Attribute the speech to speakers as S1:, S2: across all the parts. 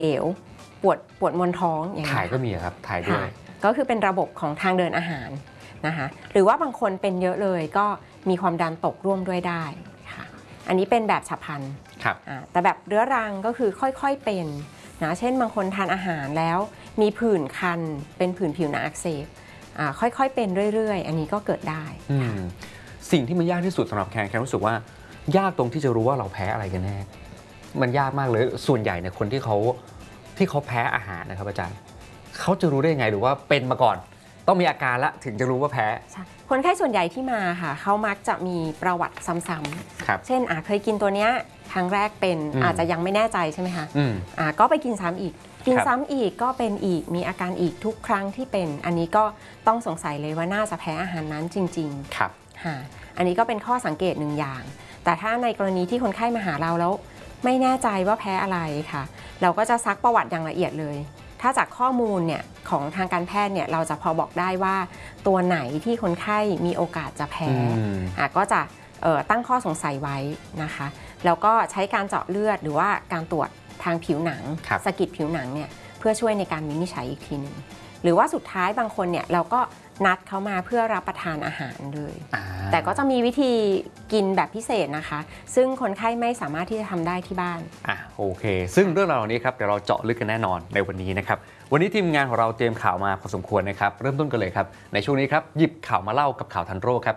S1: เอวปวดมวนท้องอย่างนี้
S2: ถ่ายก็มีครับถ่ายด้วย
S1: ก็คือเป็นระบบของทางเดินอาหารนะคะหรือว่าบางคนเป็นเยอะเลยก็มีความดันตกร่วมด้วยได้ค่ะอันนี้เป็นแบบฉับพลันแต่แบบเรื้อรังก็คือค่อยๆเป็นนะเช่นบางคนทานอาหารแล้วมีผื่นคันเป็นผื่นผิวหนังอักเสบค่อยๆเป็นเรื่อยๆอันนี้ก็เกิดได้
S2: สิ่งที่มันยากที่สุดสำหรับแคนรู้สึกว่ายากตรงที่จะรู้ว่าเราแพ้อะไรกันแน่มันยากมากเลยส่วนใหญ่เนี่ยคนที่เขาแพ้อาหารนะครับอาจารย์เขาจะรู้ได้ยังไงหรือว่าเป็นมาก่อนต้องมีอาการละถึงจะรู้ว่าแพ้
S1: คนไข้ส่วนใหญ่ที่มาค่ะเขามักจะมีประวัติซ้ำๆเช่นเคยกินตัวเนี้ยครั้งแรกเป็นอาจจะยังไม่แน่ใจใช่ไหมคะก็ไปกินซ้ำอีกกินซ้ำอีกก็เป็นอีกมีอาการอีกทุกครั้งที่เป็นอันนี้ก็ต้องสงสัยเลยว่าน่าจะแพ้อาหารนั้นจริงๆ
S2: ครับ
S1: อันนี้ก็เป็นข้อสังเกตหนึ่งอย่างแต่ถ้าในกรณีที่คนไข้มาหาเราแล้วไม่แน่ใจว่าแพ้อะไรค่ะเราก็จะซักประวัติอย่างละเอียดเลยถ้าจากข้อมูลเนี่ยของทางการแพทย์เนี่ยเราจะพอบอกได้ว่าตัวไหนที่คนไข้มีโอกาสจะแพ้ก็จะตั้งข้อสงสัยไว้นะคะแล้วก็ใช้การเจาะเลือดหรือว่าการตรวจทางผิวหนังสะกิดผิวหนังเนี่ยเพื่อช่วยในการวินิจฉัยอีกทีหนึ่งหรือว่าสุดท้ายบางคนเนี่ยเราก็นัดเขามาเพื่อรับประทานอาหารเลยแต่ก็จะมีวิธีกินแบบพิเศษนะคะซึ่งคนไข้ไม่สามารถที่จะทำได้ที่บ้าน
S2: โอเคซึ่งเรื่องราวเหล่านี้ครับเดี๋ยวเราเจาะลึกกันแน่นอนในวันนี้นะครับวันนี้ทีมงานของเราเตรียมข่าวมาพอสมควรนะครับเริ่มต้นกันเลยครับในช่วงนี้ครับหยิบข่าวมาเล่ากับข่าวทันโรคครับ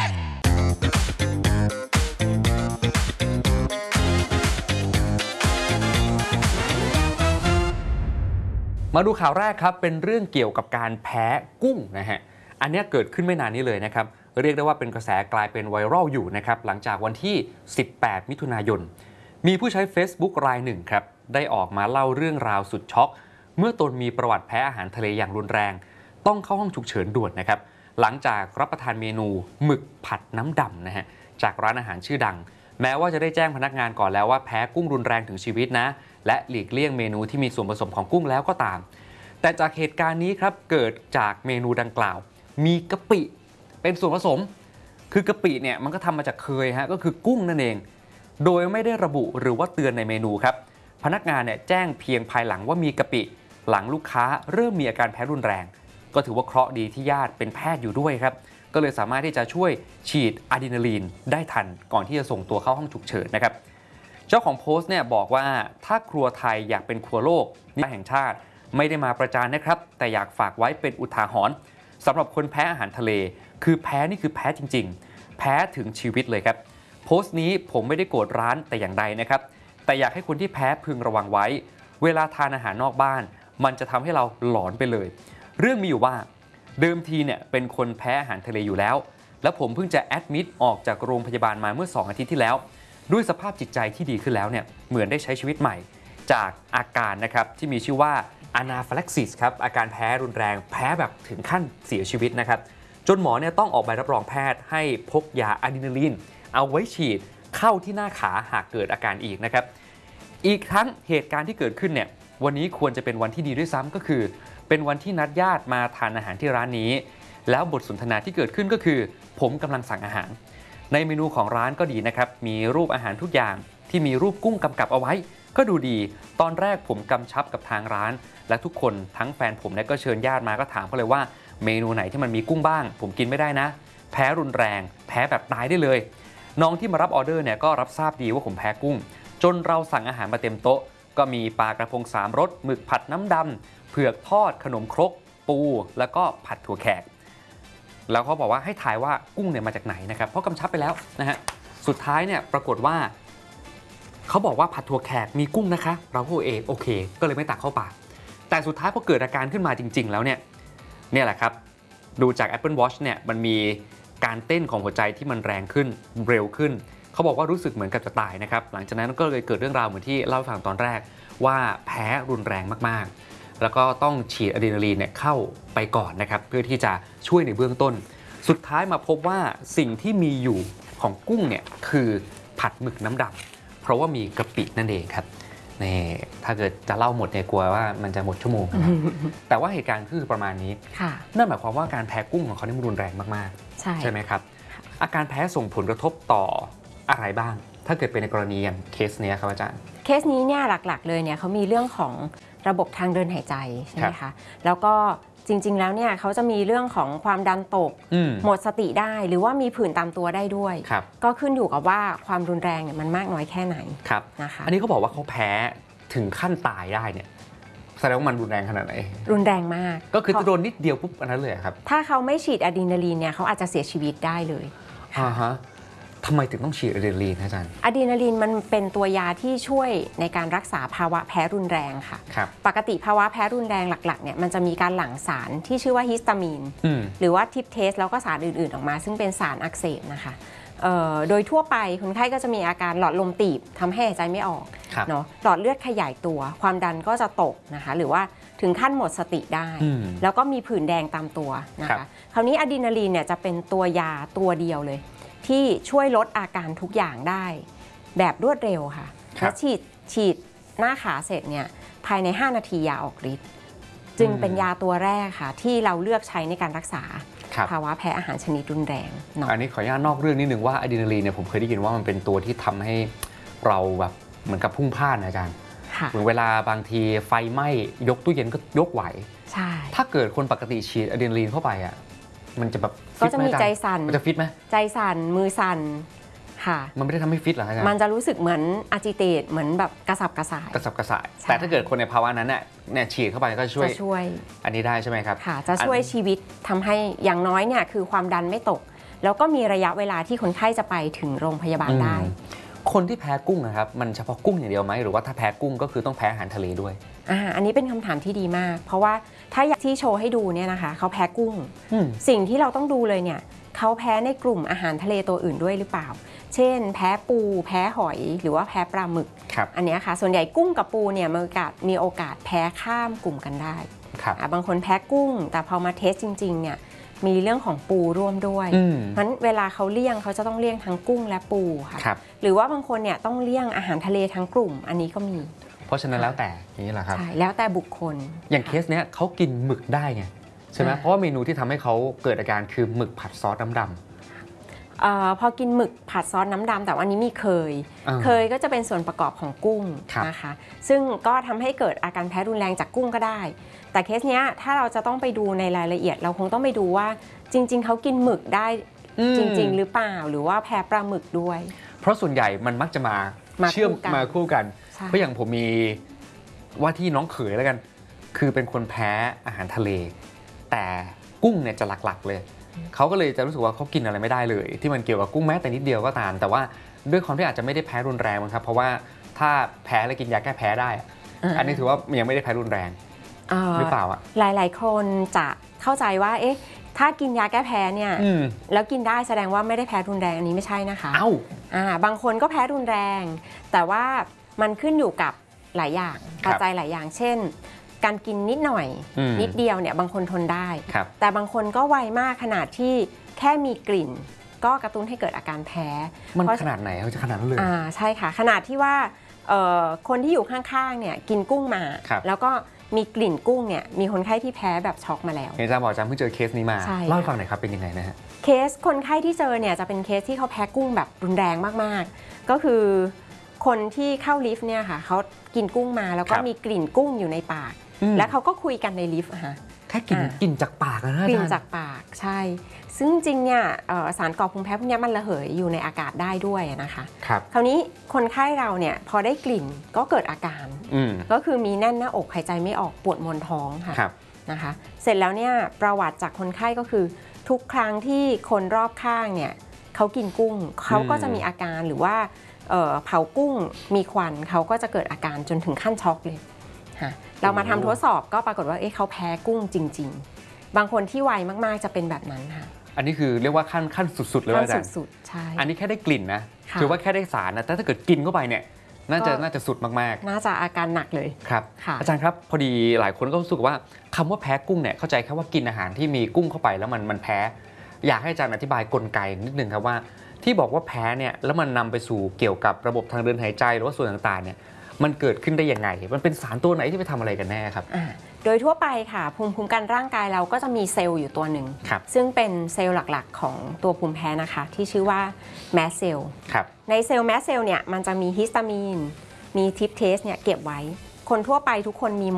S2: มาดูข่าวแรกครับเป็นเรื่องเกี่ยวกับการแพ้กุ้งนะฮะอันนี้เกิดขึ้นไม่นานนี้เลยนะครับเรียกได้ว่าเป็นกระแสกลายเป็นไวรัลอยู่นะครับหลังจากวันที่18มิถุนายนมีผู้ใช้ Facebook รายหนึ่งครับได้ออกมาเล่าเรื่องราวสุดช็อกเมื่อตนมีประวัติแพ้อาหารทะเลอย่างรุนแรงต้องเข้าห้องฉุกเฉินด่วนนะครับหลังจากรับประทานเมนูหมึกผัดน้ำดำนะฮะจากร้านอาหารชื่อดังแม้ว่าจะได้แจ้งพนักงานก่อนแล้วว่าแพ้กุ้งรุนแรงถึงชีวิตนะและหลีกเลี่ยงเมนูที่มีส่วนผสมของกุ้งแล้วก็ตามแต่จากเหตุการณ์นี้ครับเกิดจากเมนูดังกล่าวมีกะปิเป็นส่วนผสมคือกะปิเนี่ยมันก็ทำมาจากเคยฮะก็คือกุ้งนั่นเองโดยไม่ได้ระบุหรือว่าเตือนในเมนูครับพนักงานเนี่ยแจ้งเพียงภายหลังว่ามีกะปิหลังลูกค้าเริ่มมีอาการแพ้รุนแรงก็ถือว่าเคราะห์ดีที่ญาติเป็นแพทย์อยู่ด้วยครับก็เลยสามารถที่จะช่วยฉีดอะดรีนาลีนได้ทันก่อนที่จะส่งตัวเข้าห้องฉุกเฉินนะครับเจ้าของโพสต์เนี่ยบอกว่าถ้าครัวไทยอยากเป็นครัวโลกแห่งชาติไม่ได้มาประจานนะครับแต่อยากฝากไว้เป็นอุทาหรณ์สำหรับคนแพ้อาหารทะเลคือแพ้นี่คือแพ้จริงๆแพ้ถึงชีวิตเลยครับโพสต์นี้ผมไม่ได้โกรธร้านแต่อย่างใดนะครับแต่อยากให้คนที่แพ้พึงระวังไว้เวลาทานอาหารนอกบ้านมันจะทำให้เราหลอนไปเลยเรื่องมีอยู่ว่าเดิมทีเนี่ยเป็นคนแพ้อาหารทะเลอยู่แล้วผมเพิ่งจะแอดมิดออกจากโรงพยาบาลมาเมื่อ2 อาทิตย์ที่แล้วด้วยสภาพจิตใจที่ดีขึ้นแล้วเนี่ยเหมือนได้ใช้ชีวิตใหม่จากอาการนะครับที่มีชื่อว่าอะนาฟิลักซิสครับอาการแพ้รุนแรงแพ้แบบถึงขั้นเสียชีวิตนะครับจนหมอเนี่ยต้องออกใบรับรองแพทย์ให้พกยาอะดรีนาลีนเอาไว้ฉีดเข้าที่หน้าขาหากเกิดอาการอีกนะครับอีกทั้งเหตุการณ์ที่เกิดขึ้นเนี่ยวันนี้ควรจะเป็นวันที่ดีด้วยซ้ำก็คือเป็นวันที่นัดญาติมาทานอาหารที่ร้านนี้แล้วบทสนทนาที่เกิดขึ้นก็คือผมกำลังสั่งอาหารในเมนูของร้านก็ดีนะครับมีรูปอาหารทุกอย่างที่มีรูปกุ้งกำกับเอาไว้ก็ดูดีตอนแรกผมกำชับกับทางร้านและทุกคนทั้งแฟนผมเนี่ยก็เชิญญาติมาก็ถามเขาเลยว่าเมนูไหนที่มันมีกุ้งบ้างผมกินไม่ได้นะแพ้รุนแรงแพ้แบบตายได้เลยน้องที่มารับออเดอร์เนี่ยก็รับทราบดีว่าผมแพ้กุ้งจนเราสั่งอาหารมาเต็มโต๊ะก็มีปลากระพง3 รสหมึกผัดน้ำดำเผือกทอดขนมครกปูแล้วก็ผัดถั่วแขกแล้วเขาบอกว่าให้ทายว่ากุ้งเนี่ยมาจากไหนนะครับเพราะกำชับไปแล้วนะฮะสุดท้ายเนี่ยปรากฏว่าเขาบอกว่าผัดถั่วแขกมีกุ้งนะคะเราก็โอเคก็เลยไม่ตักเข้าปากแต่สุดท้ายพอเกิดอาการขึ้นมาจริงๆแล้วเนี่ยแหละครับดูจาก Apple Watch เนี่ยมันมีการเต้นของหัวใจที่มันแรงขึ้นเร็วขึ้นเขาบอกว่ารู้สึกเหมือนกับจะตายนะครับหลังจากนั้นก็เลยเกิดเรื่องราวเหมือนที่เล่าให้ฟังตอนแรกว่าแพ้รุนแรงมากๆแล้วก็ต้องฉีดอะดรีนาลีนเนี่ยเข้าไปก่อนนะครับเพื่อที่จะช่วยในเบื้องต้นสุดท้ายมาพบว่าสิ่งที่มีอยู่ของกุ้งเนี่ยคือผัดหมึกน้ำดำเพราะว่ามีกะปินั่นเองครับนี่ถ้าเกิดจะเล่าหมดเนี่ยกลัวว่ามันจะหมดชั่วโมงนะแต่ว่าเหตุการณ์คือประมาณนี้นั่นหมายความว่าการแพ้กุ้งของเขานี่มันรุนแรงมากๆใช่ไหมครับอาการแพ้ส่งผลกระทบต่ออะไรบ้างถ้าเกิดเป็นในกรณีอย่างเคสนี้ครับอาจารย์
S1: เคสนี้เนี่ยหลักๆเลยเนี่ยเขามีเรื่องของระบบทางเดินหายใจใช่ไหมคะแล้วก็จริงๆแล้วเนี่ยเขาจะมีเรื่องของความดันตกหมดสติได้หรือว่ามีผื่นตามตัวได้ด้วยก็ขึ้นอยู่กับว่าความรุนแรงเนี่ยมันมากน้อยแค่ไหนนะคะ
S2: อันนี้เขาบอกว่าเขาแพ้ถึงขั้นตายได้เนี่ยแสดงว่ามันรุนแรงขนาดไหน
S1: รุนแรงมาก
S2: ก็คือโดนนิดเดียวปุ๊บอันนั้นเลยครับ
S1: ถ้าเขาไม่ฉีดอะดรีนาลีนเนี่ยเขาอาจจะเสียชีวิตได้เลย
S2: ทำไมถึงต้องฉีดอะดรีนาลีนอาจารย์
S1: อะดรีนาลีนมันเป็นตัวยาที่ช่วยในการรักษาภาวะแพ้รุนแรงค่ะปกติภาวะแพ้รุนแรงหลักๆเนี่ยมันจะมีการหลั่งสารที่ชื่อว่าฮิสตามีนหรือว่าทิปเทสแล้วก็สารอื่นๆออกมาซึ่งเป็นสารอักเสบนะคะโดยทั่วไปคนไข้ก็จะมีอาการหลอดลมตีบทำให้หายใจไม่ออกเนาะหลอดเลือดขยายตัวความดันก็จะตกนะคะหรือว่าถึงขั้นหมดสติได้แล้วก็มีผื่นแดงตามตัวนะคะคราวนี้อะดรีนาลีนเนี่ยจะเป็นตัวยาตัวเดียวเลยที่ช่วยลดอาการทุกอย่างได้แบบรวดเร็วค่ะและฉีดหน้าขาเสร็จเนี่ยภายใน5นาทียาออกฤทธิ์จึงเป็นยาตัวแรกค่ะที่เราเลือกใช้ในการรักษาภาวะแพ้อาหารชนิดรุนแรง
S2: อันนี้ขออนุญาตนอกเรื่องนิดนึงว่าอะดรีนาลีนเนี่ยผมเคยได้ยินว่ามันเป็นตัวที่ทำให้เราแบบเหมือนกับพุ่งพล่านอาจารย์เหมือนเวลาบางทีไฟไหม้ยกตู้เย็นก็ยกไหว
S1: ใช่
S2: ถ้าเกิดคนปกติฉีดอะดรีนาลีนเข้าไปอ่ะมันจะแบบ
S1: ก็จะมีใจสั่น
S2: มันจะฟิตไหม
S1: ใจสั่นมือสั่นค่ะ
S2: มันไม่ได้ทำให้ฟิตหรออาจารย์
S1: มันจะรู้สึกเหมือนอาจิเตตเหมือนแบบกระสับกระส่าย
S2: แต่ถ้าเกิดคนในภาวะนั้นเนี่ยฉีดเข้าไปก็ช่วยอันนี้ได้ใช่ไหมครับ
S1: ค่ะจะช่วยชีวิตทำให้อย่างน้อยเนี่ยคือความดันไม่ตกแล้วก็มีระยะเวลาที่คนไข้จะไปถึงโรงพยาบาลได้
S2: คนที่แพ้กุ้งนะครับมันเฉพาะกุ้งอย่างเดียวไหมหรือว่าถ้าแพ้กุ้งก็คือต้องแพ้อาหารทะเลด้วย
S1: อันนี้เป็นคำถามที่ดีมากเพราะว่าถ้าอย่างที่โชว์ให้ดูเนี่ยนะคะเขาแพ้กุ้งสิ่งที่เราต้องดูเลยเนี่ยเขาแพ้ในกลุ่มอาหารทะเลตัวอื่นด้วยหรือเปล่าเช่นแพ้ปูแพ้หอยหรือว่าแพ้ปลาหมึกอันนี้ค่ะส่วนใหญ่กุ้งกับปูเนี่ยมีโอกาสแพ้ข้ามกลุ่มกันได้บางคนแพ้กุ้งแต่พอมาเทสจริงๆเนี่ยมีเรื่องของปูร่วมด้วยเพราะฉะนั้นเวลาเขาเลี่ยงเขาจะต้องเลี่ยงทั้งกุ้งและปูค่ะหรือว่าบางคนเนี่ยต้องเลี่ยงอาหารทะเลทั้งกลุ่มอันนี้ก็มี
S2: เพราะฉะนั้นแล้วแต่นี้แหละครับ
S1: ใช่แล้วแต่บุคคล
S2: อย่างเคสเนี้ยเขากินหมึกได้ไงใช่ไหมเพราะว่าเมนูที่ทำให้เขาเกิดอาการคือหมึกผัดซอสน้ำดำ
S1: พอกินหมึกผัดซอสน้ำดำแต่วันนี้มีเคยก็จะเป็นส่วนประกอบของกุ้งนะคะซึ่งก็ทำให้เกิดอาการแพ้รุนแรงจากกุ้งก็ได้แต่เคสเนี้ยถ้าเราจะต้องไปดูในรายละเอียดเราคงต้องไปดูว่าจริงๆเขากินหมึกได้จริงๆหรือเปล่าหรือว่าแพ้ปลาหมึกด้วย
S2: เพราะส่วนใหญ่มันมักจะมาเชื่อมมาคู่กันเพราะอย่างผมมีว่าที่น้องเขยแล้วกันคือเป็นคนแพ้อาหารทะเลแต่กุ้งเนี่ยจะหลักๆเลยเขาก็เลยจะรู้สึกว่าเขากินอะไรไม่ได้เลยที่มันเกี่ยวกับกุ้งแม้แต่นิดเดียวก็ตามแต่ว่าด้วยความที่อาจจะไม่ได้แพ้รุนแรงมั้งครับเพราะว่าถ้าแพ้แล้วกินยาแก้แพ้ได้อันนี้ถือว่ายังไม่ได้แพ้รุนแรงหรือเปล่า
S1: หลายๆคนจะเข้าใจว่าเอ๊ะถ้ากินยาแก้แพ้เนี่ยแล้วกินได้แสดงว่าไม่ได้แพ้รุนแรงอันนี้ไม่ใช่นะคะบางคนก็แพ้รุนแรงแต่ว่ามันขึ้นอยู่กับหลายอย่างปัจจัยหลายอย่างเช่นการกินนิดหน่อยนิดเดียวเนี่ยบางคนทนได้แต่บางคนก็ไวมากขนาดที่แค่มีกลิ่นก็กระตุ้นให้เกิดอาการแพ้
S2: มันขนาดไหนเขาจะขนาดนั้นเลย
S1: ใช่ค่ะขนาดที่ว่าคนที่อยู่ข้างๆเนี่ยกินกุ้งมาแล้วก็มีกลิ่นกุ้งเนี่ยมีคนไข้ที่แพ้แบบช็อกมาแล้ว
S2: อาจารย์บอกอาจารย์เพิ่งเจอเคสนี้มาเล่าให้ฟังหน่อยครับเป็นยังไงนะฮะ
S1: เคสคนไข้ที่เจอเนี่ยจะเป็นเคสที่เขาแพ้กุ้งแบบรุนแรงมากๆก็คือคนที่เข้าลิฟต์เนี่ยค่ะเขากินกุ้งมาแล้วก็มีกลิ่นกุ้งอยู่ในปากแล้วเขาก็คุยกันในลิฟต์ค่ะ
S2: แค่กลิ่นจากปากนะ
S1: กลิ่นจากปากใช่ซึ่งจริงเนี่ยสารก่อภูมิแพ้พวกนี้มันระเหยอยู่ในอากาศได้ด้วยนะคะคราวนี้คนไข้เราเนี่ยพอได้กลิ่นก็เกิดอาการก็คือมีแน่นหน้าอกหายใจไม่ออกปวดมวนท้องค่ะนะคะเสร็จแล้วเนี่ยประวัติจากคนไข้ก็คือทุกครั้งที่คนรอบข้างเนี่ยเขากินกุ้งเขาก็จะมีอาการหรือว่าเผากุ้งมีควันเขาก็จะเกิดอาการจนถึงขั้นช็อกเลยเรามาทำทดสอบก็ปรากฏว่าเขาแพ้กุ้งจริงๆบางคนที่ไวมากๆจะเป็นแบบนั้นค่ะ
S2: อันนี้คือเรียกว่าขั้นสุดๆเลยอาจารย์
S1: สุดๆใช่
S2: อันนี้แค่ได้กลิ่นนะถือว่าแค่ได้สารนะแต่ถ้าเกิดกินเข้าไปเนี่ยน่าจะสุดมาก
S1: ๆน่าจะอาการหนักเลย
S2: ครับอาจารย์ครับพอดีหลายคนก็รู้สึกว่าคำว่าแพ้กุ้งเนี่ยเข้าใจแค่ว่ากินอาหารที่มีกุ้งเข้าไปแล้วมันแพ้อยากให้อาจารย์อธิบายกลไกนิดนึงครับว่าที่บอกว่าแพ้เนี่ยแล้วมันนำไปสู่เกี่ยวกับระบบทางเดินหายใจหรือว่าส่วนต่างๆเนี่ยมันเกิดขึ้นได้ยังไงมันเป็นสารตัวไหนที่ไปทำอะไรกันแน่ครับ
S1: โดยทั่วไปค่ะภูมิคุ้มกันร่างกายเราก็จะมีเซลล์อยู่ตัวหนึ่งซึ่งเป็นเซลล์หลักๆของตัวภูมิแพ้นะคะที่ชื่อว่าแมสเซลล์ในเซลล์แมสเซลล์เนี่ยมันจะมีฮิสตามีนมีทิปเทสเนี่ยเก็บไว้คนทั่วไปทุกคนมี